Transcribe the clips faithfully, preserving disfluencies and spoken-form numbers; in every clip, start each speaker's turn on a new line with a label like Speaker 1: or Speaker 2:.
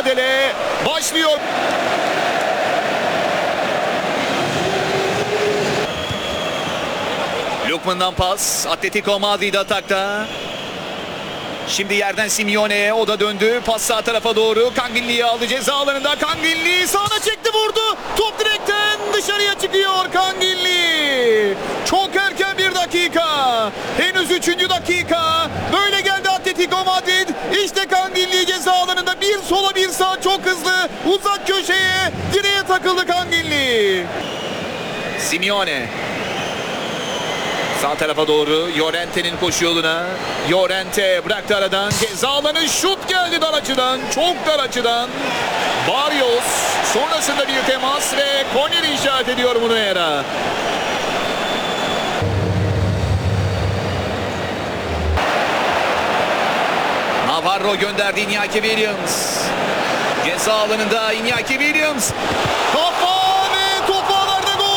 Speaker 1: mücadele başlıyor. Lukman'dan pas. Atletico Madrid atakta. Şimdi yerden Simeone, o da döndü. Pas sağ tarafa doğru. Kangilli'yi aldı ceza alanında. Kangilli sağına çekti, vurdu. Top direkten dışarıya çıkıyor Kangilli. Çok erken bir dakika. Henüz üçüncü dakika. Böyle geldi Atletico Madrid. İşte Kangilli ceza alanında bir sola bir sağa çok hızlı. Uzak köşeye direğe takıldı Kangilli. Simeone. Sağ tarafa doğru Llorente'nin koşu yoluna. Llorente bıraktı aradan. Ceza alanı, şut geldi dar açıdan. Çok dar açıdan. Barrios sonrasında bir temas ve korneri işaret ediyor Munuera. Navarro gönderdi Iñaki Williams. Ceza alanında Iñaki Williams. Kafa ve topu ağlarda gol!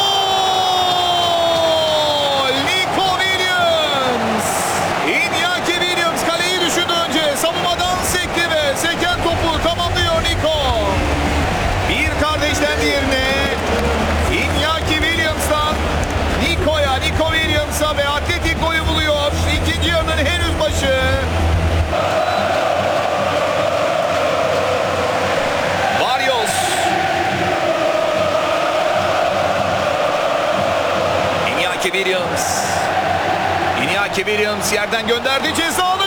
Speaker 1: Nico Williams. Iñaki Williams kaleyi düşündü önce. Savunmadan sekti ve seken topu tamamlıyor Nico. Bir kardeşten diğerine Iñaki Williams'tan Nico'ya, Nico Williams'a ve Atletico'yu buluyor. İkinci yarının henüz başı. Iñaki Williams. Iñaki Williams yerden gönderdi ceza alanı.